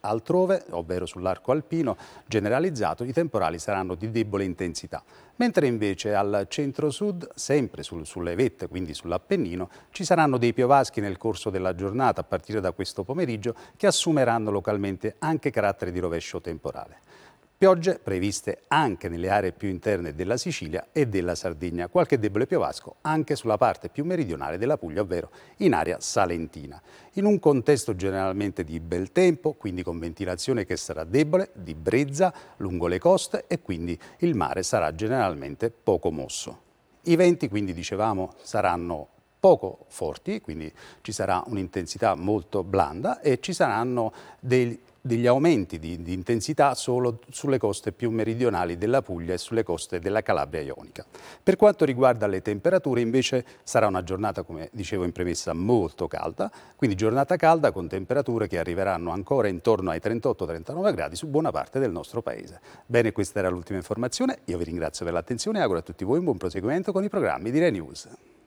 Altrove, ovvero sull'arco alpino generalizzato, i temporali saranno di debole intensità, mentre invece al centro-sud, sempre sulle vette, quindi sull'Appennino, ci saranno dei piovaschi nel corso della giornata a partire da questo pomeriggio che assumeranno localmente anche carattere di rovescio temporale. Piogge previste anche nelle aree più interne della Sicilia e della Sardegna, qualche debole piovasco anche sulla parte più meridionale della Puglia, ovvero in area salentina. In un contesto generalmente di bel tempo, quindi con ventilazione che sarà debole, di brezza lungo le coste e quindi il mare sarà generalmente poco mosso. I venti, quindi dicevamo, saranno poco forti, quindi ci sarà un'intensità molto blanda e ci saranno degli aumenti di intensità solo sulle coste più meridionali della Puglia e sulle coste della Calabria ionica. Per quanto riguarda le temperature invece sarà una giornata, come dicevo in premessa, molto calda, quindi giornata calda con temperature che arriveranno ancora intorno ai 38-39 gradi su buona parte del nostro paese. Bene, questa era l'ultima informazione, io vi ringrazio per l'attenzione e auguro a tutti voi un buon proseguimento con i programmi di Rai News.